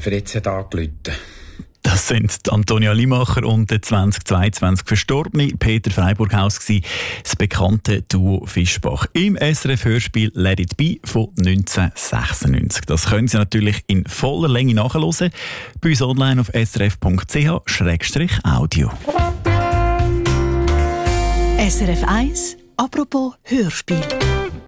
Fritz hat angerufen. Das sind Antonia Limacher und der 2022 verstorbene Peter Freiburghaus gsi, das bekannte Duo Fischbach. Im SRF-Hörspiel «Let it be» von 1996. Das können Sie natürlich in voller Länge nachhören. Bei uns online auf srf.ch/audio. SRF 1, apropos Hörspiel.